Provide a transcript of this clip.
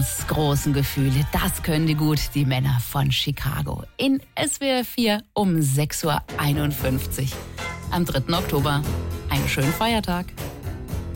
ganz großen Gefühle. Das können die gut, die Männer von Chicago. In SWR 4 um 6.51 Uhr am 3. Oktober. Einen schönen Feiertag.